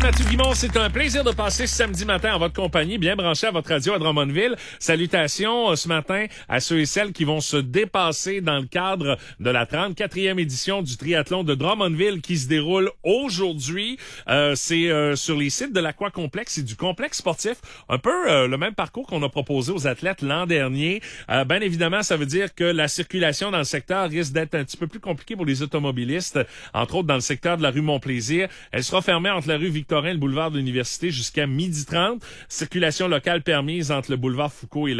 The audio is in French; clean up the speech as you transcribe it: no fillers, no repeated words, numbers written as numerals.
Mathieu Guimond, c'est un plaisir de passer ce samedi matin en votre compagnie, bien branché à votre radio à Drummondville. Salutations ce matin à ceux et celles qui vont se dépasser dans le cadre de la 34e édition du triathlon de Drummondville qui se déroule aujourd'hui. C'est sur les sites de l'Aquacomplexe et du complexe sportif. Un peu le même parcours qu'on a proposé aux athlètes l'an dernier. Bien évidemment, ça veut dire que la circulation dans le secteur risque d'être un petit peu plus compliquée pour les automobilistes, entre autres dans le secteur de la rue Mont-Plaisir. Elle sera fermée entre la rue Victorin et le boulevard de l'Université jusqu'à 12h30. Circulation locale permise entre le boulevard Foucault et